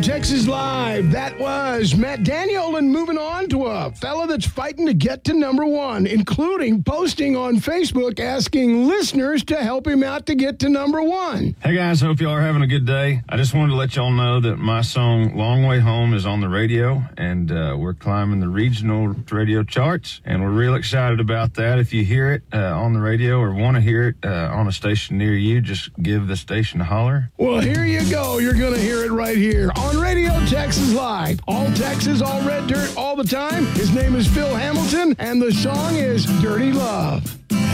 Texas Live. That was Matt Daniel, and moving on to a fella that's fighting to get to number one, including posting on Facebook asking listeners to help him out to get to number one. Hey guys, hope y'all are having a good day. I just wanted to let y'all know that my song Long Way Home is on the radio, and we're climbing the regional radio charts, and we're real excited about that. If you hear it on the radio or want to hear it on a station near you, just give the station a holler. Well, here you go. You're going to hear it right here on Radio Texas Live. All Texas, all red dirt, all the time. His name is Phil Hamilton, and the song is Dirty Love.